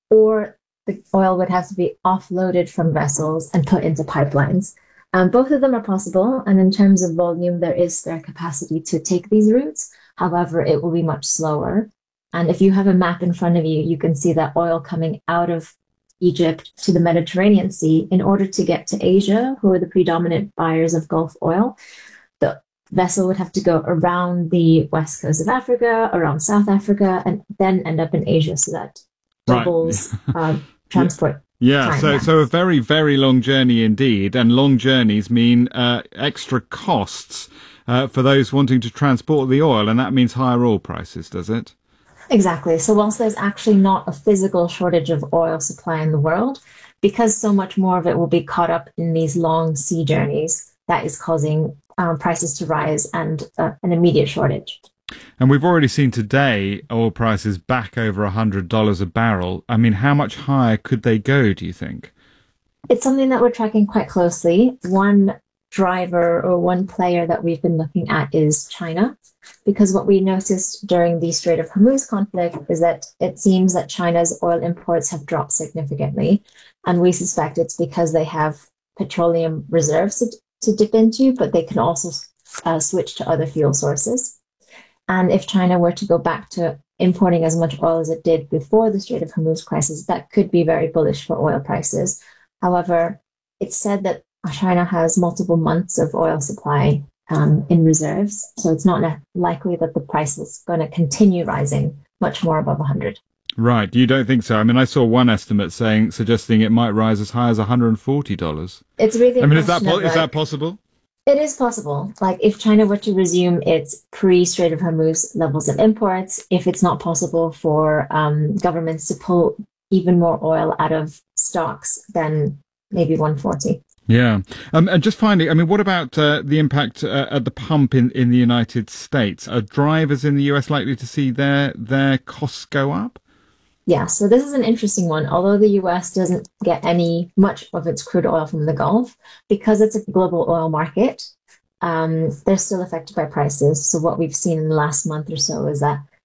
or the oil would have to be offloaded from vessels and put into pipelines. Um, both of them are possible, and in terms of volume, there is spare capacity to take these routes. However, it will be much slower. And if you have a map in front of you, you can see that oil coming out of Egypt to the Mediterranean Sea in order to get to Asia, who are the predominant buyers of Gulf oil. The vessel would have to go around the west coast of Africa, around South Africa, and then end up in Asia. So that doubles right. um, transport. Yeah, time, so yeah. so a very, very long journey indeed. And long journeys mean uh, extra costs uh, for those wanting to transport the oil. And that means higher oil prices, does it? Exactly. So whilst there's actually not a physical shortage of oil supply in the world, because so much more of it will be caught up in these long sea journeys, that is causing um, prices to rise and uh, an immediate shortage. And we've already seen today oil prices back over one hundred dollars a barrel. I mean, how much higher could they go, do you think? It's something that we're tracking quite closely. One driver or one player that we've been looking at is China. Because what we noticed during the Strait of Hormuz conflict is that it seems that China's oil imports have dropped significantly. And we suspect it's because they have petroleum reserves to, to dip into, but they can also uh, switch to other fuel sources. And if China were to go back to importing as much oil as it did before the Strait of Hormuz crisis, that could be very bullish for oil prices. However, it's said that China has multiple months of oil supply Um, in reserves, so it's not likely that the price is going to continue rising much more above one hundred. Right, you don't think so? I mean, I saw one estimate saying, suggesting it might rise as high as one hundred forty dollars. It's really. I mean, is that po- like, is that possible? It is possible. Like, if China were to resume its pre-Strait of Hormuz levels of imports, if it's not possible for um, governments to pull even more oil out of stocks, then maybe one forty. Yeah. Um, and just finally, I mean, what about uh, the impact uh, at the pump in, in the United States? Are drivers in the U S likely to see their their costs go up? Yeah, so this is an interesting one. Although the U S doesn't get any much of its crude oil from the Gulf, because it's a global oil market, um, they're still affected by prices. So what we've seen in the last month or so is that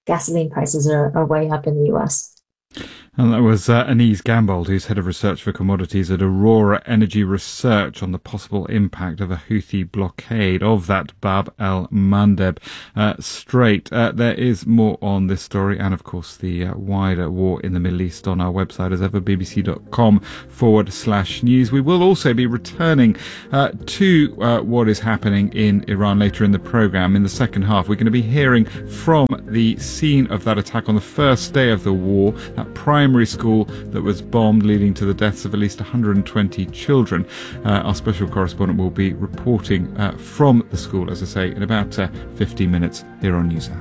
gasoline prices are, are way up in the U S. And that was uh, Anise Gambold, who's head of research for commodities at Aurora Energy Research, on the possible impact of a Houthi blockade of that Bab el-Mandeb uh, Strait. Uh, there is more on this story and, of course, the uh, wider war in the Middle East on our website as ever, bbc.com forward slash news. We will also be returning uh, to uh, what is happening in Iran later in the programme. In the second half, we're going to be hearing from the scene of that attack on the first day of the war, that primary school that was bombed, leading to the deaths of at least one hundred twenty children. Uh, our special correspondent will be reporting uh, from the school, as I say, in about uh, fifteen minutes here on NewsHour.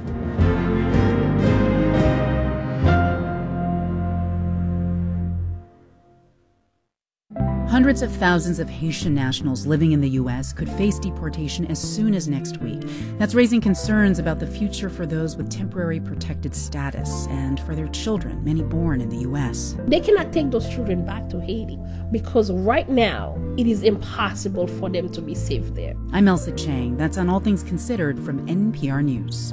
Hundreds of thousands of Haitian nationals living in the U S could face deportation as soon as next week. That's raising concerns about the future for those with temporary protected status and for their children, many born in the U S. They cannot take those children back to Haiti because right now it is impossible for them to be safe there. I'm Elsa Chang. That's on All Things Considered from N P R News.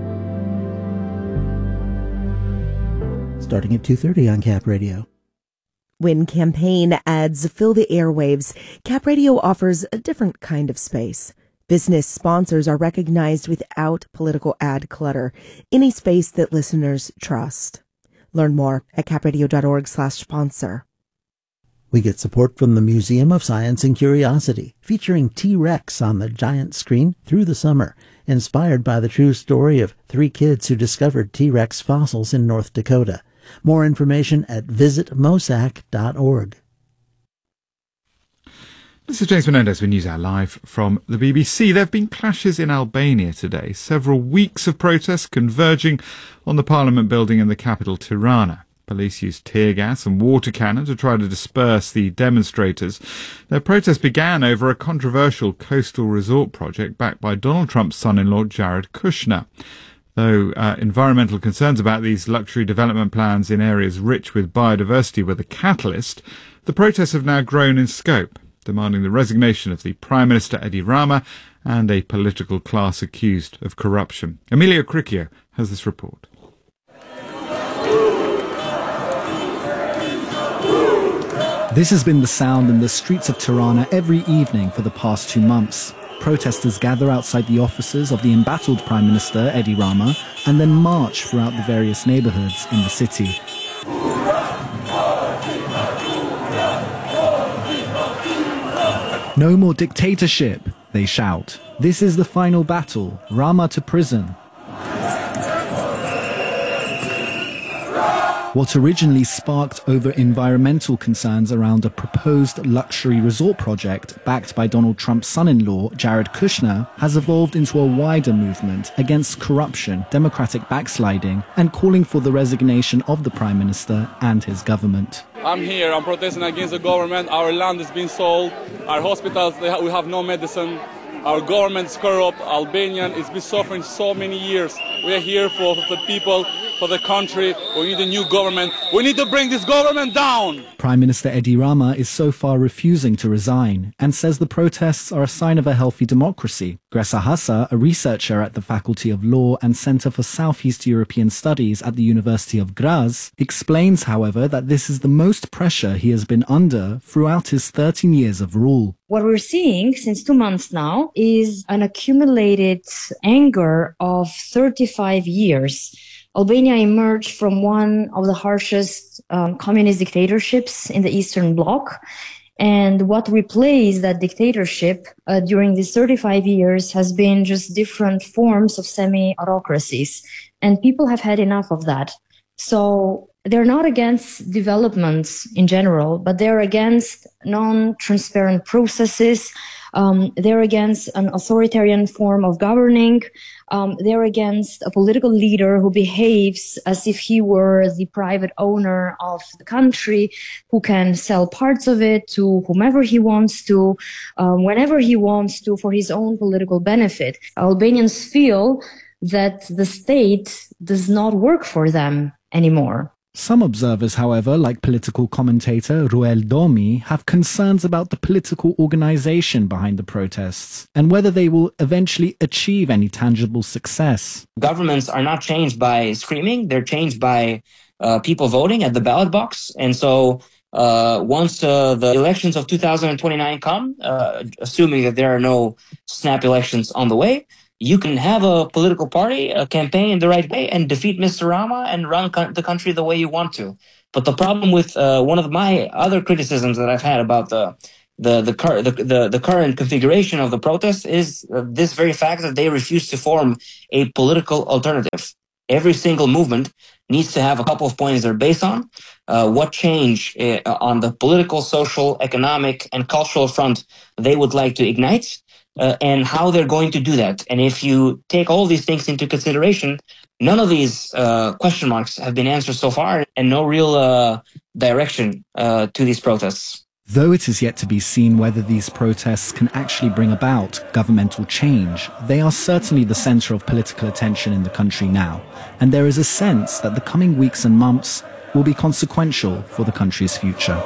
Starting at two thirty on Cap Radio. When campaign ads fill the airwaves, Cap Radio offers a different kind of space. Business sponsors are recognized without political ad clutter, in a space that listeners trust. Learn more at capradio.org slash sponsor. We get support from the Museum of Science and Curiosity, featuring T-Rex on the giant screen through the summer, inspired by the true story of three kids who discovered T-Rex fossils in North Dakota. More information at visit mosac dot org. This is James Menendez with NewsHour Live from the B B C. There have been clashes in Albania today, several weeks of protests converging on the Parliament building in the capital, Tirana. Police used tear gas and water cannon to try to disperse the demonstrators. Their protest began over a controversial coastal resort project backed by Donald Trump's son-in-law, Jared Kushner. Though uh, environmental concerns about these luxury development plans in areas rich with biodiversity were the catalyst, the protests have now grown in scope, demanding the resignation of the Prime Minister Edi Rama and a political class accused of corruption. Emilio Cricchio has this report. This has been the sound in the streets of Tirana every evening for the past two months. Protesters gather outside the offices of the embattled Prime Minister, Edi Rama, and then march throughout the various neighborhoods in the city. No more dictatorship, they shout. This is the final battle, Rama to prison. What originally sparked over environmental concerns around a proposed luxury resort project backed by Donald Trump's son-in-law, Jared Kushner, has evolved into a wider movement against corruption, democratic backsliding, and calling for the resignation of the Prime Minister and his government. I'm here, I'm protesting against the government. Our land is being sold, our hospitals, they ha- we have no medicine. Our government is corrupt, Albanian, it's been suffering so many years. We are here for, for the people, for the country. We need a new government. We need to bring this government down. Prime Minister Edi Rama is so far refusing to resign and says the protests are a sign of a healthy democracy. Gresa Hassa, a researcher at the Faculty of Law and Center for Southeast European Studies at the University of Graz, explains, however, that this is the most pressure he has been under throughout his thirteen years of rule. What we're seeing since two months now is an accumulated anger of thirty-five years. Albania emerged from one of the harshest um, communist dictatorships in the Eastern Bloc. And what replaced that dictatorship uh, during these thirty-five years has been just different forms of semi-autocracies. And people have had enough of that. So they're not against developments in general, but they're against non-transparent processes. Um, they're against an authoritarian form of governing. Um, they're against a political leader who behaves as if he were the private owner of the country, who can sell parts of it to whomever he wants to, um, whenever he wants to, for his own political benefit. Albanians feel that the state does not work for them anymore. Some observers, however, like political commentator Ruel Domi, have concerns about the political organization behind the protests and whether they will eventually achieve any tangible success. Governments are not changed by screaming, they're changed by uh, people voting at the ballot box. And so uh, once uh, the elections of two thousand twenty-nine come, uh, assuming that there are no snap elections on the way, you can have a political party, a campaign the right way, and defeat Mister Rama and run co- the country the way you want to. But the problem with uh, one of my other criticisms that I've had about the the the, cur- the, the, the current configuration of the protests is uh, this very fact that they refuse to form a political alternative. Every single movement needs to have a couple of points they're based on. Uh, what change uh, on the political, social, economic, and cultural front they would like to ignite. Uh, and how they're going to do that. And if you take all these things into consideration, none of these uh, question marks have been answered so far, and no real uh, direction uh, to these protests. Though it is yet to be seen whether these protests can actually bring about governmental change, they are certainly the center of political attention in the country now. And there is a sense that the coming weeks and months will be consequential for the country's future.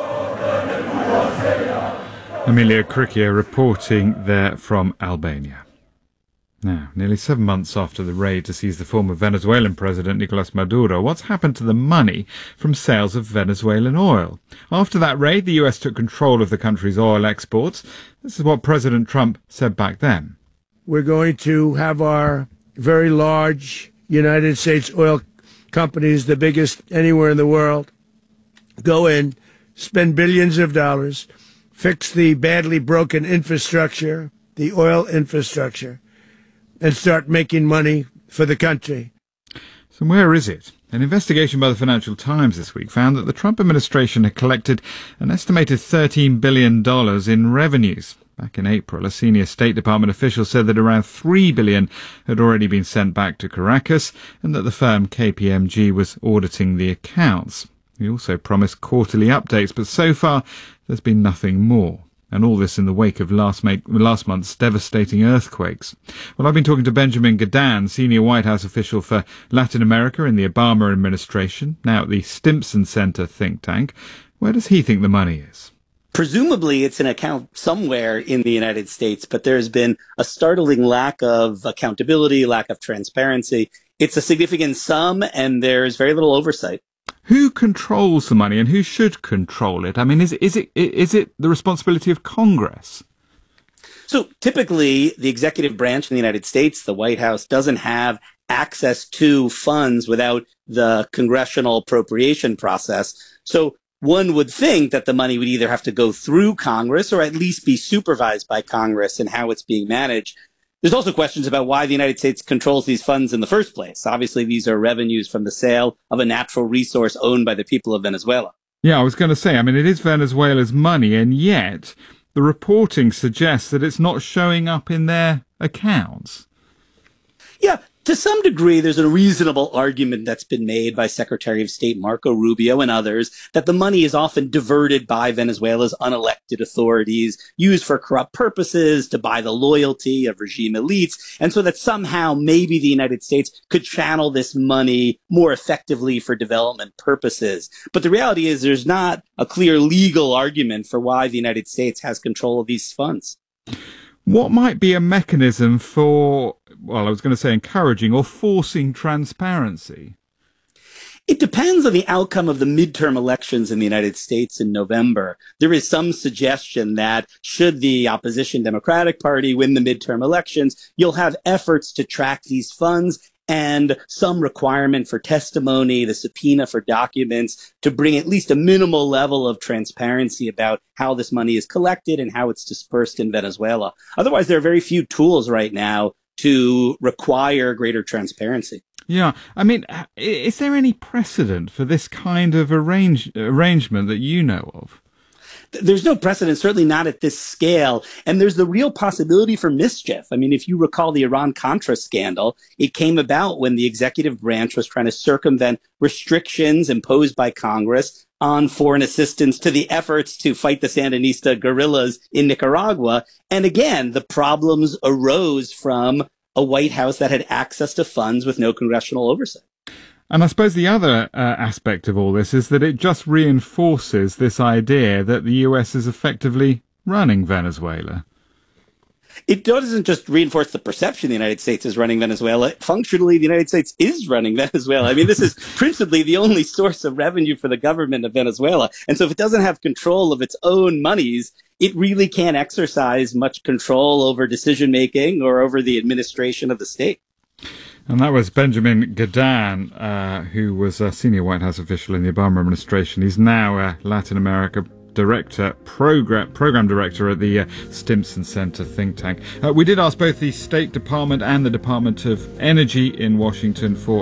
Emilia Kricchia reporting there from Albania. Now, nearly seven months after the raid to seize the former Venezuelan president Nicolas Maduro, what's happened to the money from sales of Venezuelan oil? After that raid, the U S took control of the country's oil exports. This is what President Trump said back then. We're going to have our very large United States oil companies, the biggest anywhere in the world, go in, spend billions of dollars, fix the badly broken infrastructure, the oil infrastructure, and start making money for the country. So where is it? An investigation by the Financial Times this week found that the Trump administration had collected an estimated thirteen billion dollars in revenues. Back in April, a senior State Department official said that around three billion dollars had already been sent back to Caracas and that the firm K P M G was auditing the accounts. He also promised quarterly updates, but so far there's been nothing more. And all this in the wake of last, make, last month's devastating earthquakes. Well, I've been talking to Benjamin Gadan, senior White House official for Latin America in the Obama administration, now at the Stimson Center think tank. Where does he think the money is? Presumably it's an account somewhere in the United States, but there's been a startling lack of accountability, lack of transparency. It's a significant sum, and there's very little oversight. Who controls the money and who should control it? I mean, is, is it is it the responsibility of Congress? So typically, the executive branch in the United States, the White House, doesn't have access to funds without the congressional appropriation process. So one would think that the money would either have to go through Congress or at least be supervised by Congress in how it's being managed. There's also questions about why the United States controls these funds in the first place. Obviously, these are revenues from the sale of a natural resource owned by the people of Venezuela. Yeah, I was going to say, I mean, it is Venezuela's money, and yet the reporting suggests that it's not showing up in their accounts. Yeah, to some degree, there's a reasonable argument that's been made by Secretary of State Marco Rubio and others that the money is often diverted by Venezuela's unelected authorities, used for corrupt purposes, to buy the loyalty of regime elites, and so that somehow maybe the United States could channel this money more effectively for development purposes. But the reality is there's not a clear legal argument for why the United States has control of these funds. What might be a mechanism for, well, I was going to say encouraging or forcing transparency? It depends on the outcome of the midterm elections in the United States in November. There is some suggestion that should the opposition Democratic Party win the midterm elections, you'll have efforts to track these funds and some requirement for testimony, the subpoena for documents, to bring at least a minimal level of transparency about how this money is collected and how it's dispersed in Venezuela. Otherwise, there are very few tools right now to require greater transparency. Yeah, I mean, is there any precedent for this kind of arrange, arrangement that you know of? There's no precedent, certainly not at this scale. And there's the real possibility for mischief. I mean, if you recall the Iran-Contra scandal, it came about when the executive branch was trying to circumvent restrictions imposed by Congress on foreign assistance to the efforts to fight the Sandinista guerrillas in Nicaragua. And again, the problems arose from a White House that had access to funds with no congressional oversight. And I suppose the other uh, aspect of all this is that it just reinforces this idea that the U S is effectively running Venezuela. It doesn't just reinforce the perception the United States is running Venezuela. Functionally, the United States is running Venezuela. I mean, this is principally the only source of revenue for the government of Venezuela. And so if it doesn't have control of its own monies, it really can't exercise much control over decision-making or over the administration of the state. And that was Benjamin Gadan, uh, who was a senior White House official in the Obama administration. He's now a Latin America director, program program director at the uh, Stimson Center think tank. Uh, we did ask both the State Department and the Department of Energy in Washington for